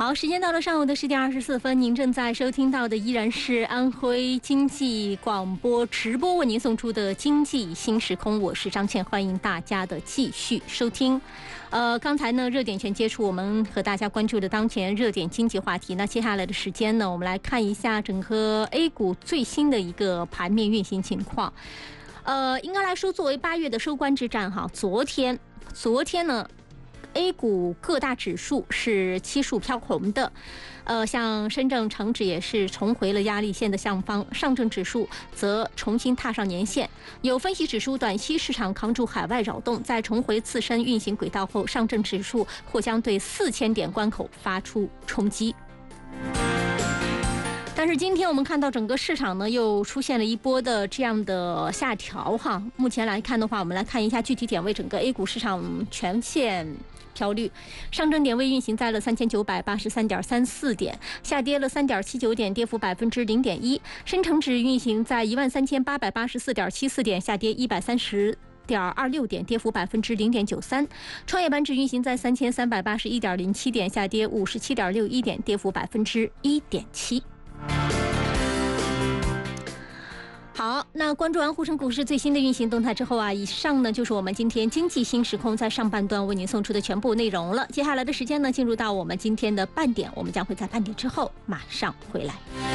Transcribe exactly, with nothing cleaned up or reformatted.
好，时间到了上午的十点二十四分，您正在收听到的依然是安徽经济广播直播为您送出的经济新时空，我是张倩，欢迎大家的继续收听。呃，刚才呢，热点全接触，我们和大家关注的当前热点经济话题。那接下来的时间呢，我们来看一下整个 A 股最新的一个盘面运行情况。呃，应该来说，作为八月的收官之战，哈，昨天，昨天呢。A 股各大指数是悉数飘红的，呃，像深证成指也是重回了压力线的上方，上证指数则重新踏上年线。有分析指出，短期市场扛住海外扰动，在重回自身运行轨道后，上证指数或将对四千点关口发出冲击。但是今天我们看到整个市场呢又出现了一波的这样的下调哈。目前来看的话，我们来看一下具体点位，整个 A 股市场全线飘绿，上证点位运行在了三千九百八十三点三四点，下跌了三点七九点，跌幅百分之零点一。深成指运行在一万三千八百八十四点七四点，下跌一百三十。点二六点，跌幅百分之零点九三。创业板指运行在三千三百八十一点零七点，下跌五十七点六一点，跌幅百分之一点七。好，那关注完沪深股市最新的运行动态之后啊，以上呢就是我们今天经济新时空在上半段为您送出的全部内容了。接下来的时间呢，进入到我们今天的半点，我们将会在半点之后马上回来。